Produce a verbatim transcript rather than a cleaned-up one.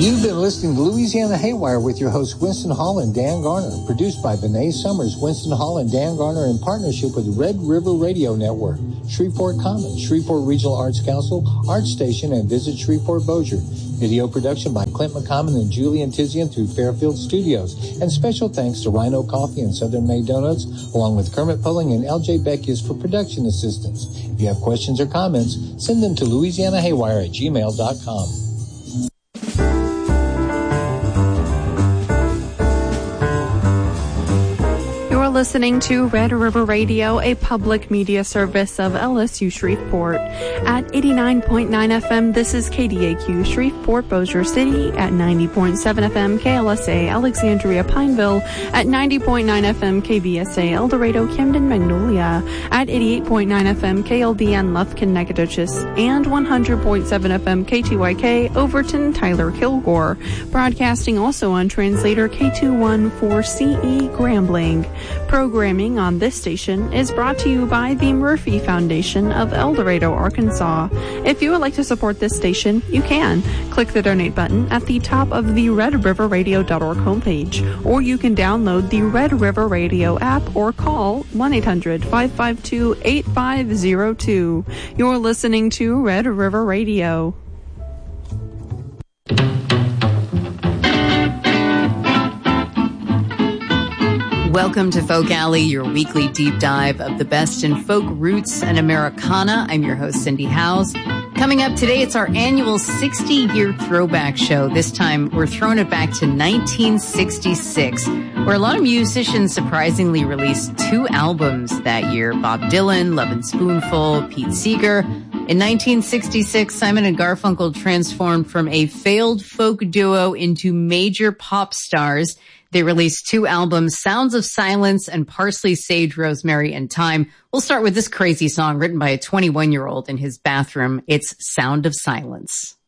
You've been listening to Louisiana Haywire with your hosts Winston Hall and Dan Garner. Produced by Bené Summers, Winston Hall, and Dan Garner in partnership with Red River Radio Network, Shreveport Commons, Shreveport Regional Arts Council, Art Station, and Visit Shreveport Bossier. Video production by Clint McCommon and Julian Tizian through Fairfield Studios. And special thanks to Rhino Coffee and Southern Made Donuts, along with Kermit Pulling and L J Beckius for production assistance. If you have questions or comments, send them to louisiana haywire at gmail dot com. Listening to Red River Radio, a public media service of L S U Shreveport. At eighty-nine point nine F M, this is K D A Q Shreveport Bossier City. At ninety point seven F M, K L S A Alexandria Pineville. At ninety point nine F M, K V S A El Dorado Camden Magnolia. At eighty-eight point nine F M, K L D N Lufkin Natchitoches. And one hundred point seven F M, K T Y K Overton Tyler Kilgore. Broadcasting also on translator K two one four C E Grambling. Programming on this station is brought to you by the Murphy Foundation of El Dorado, Arkansas. If you would like to support this station, you can. Click the donate button at the top of the red river radio dot org homepage, or you can download the Red River Radio app or call one eight hundred five five two eight five zero two. You're listening to Red River Radio. Welcome to Folk Alley, your weekly deep dive of the best in folk roots and Americana. I'm your host, Cindy Howes. Coming up today, it's our annual sixty-year throwback show. This time, we're throwing it back to nineteen sixty-six, where a lot of musicians surprisingly released two albums that year. Bob Dylan, Lovin' Spoonful, Pete Seeger. In nineteen sixty-six, Simon and Garfunkel transformed from a failed folk duo into major pop stars. They released two albums, Sounds of Silence and Parsley, Sage, Rosemary, and Thyme. We'll start with this crazy song written by a twenty-one-year-old in his bathroom. It's Sound of Silence.